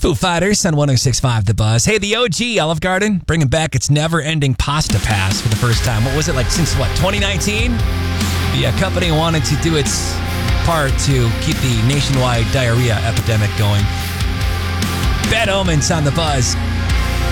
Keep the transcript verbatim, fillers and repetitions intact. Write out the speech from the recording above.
Foo Fighters on one oh six point five The Buzz. Hey, the O G Olive Garden bringing back its never-ending pasta pass for the first time. What was it, like since what, twenty nineteen? The uh, company wanted to do its part to keep the nationwide diarrhea epidemic going. Bad omens on The Buzz.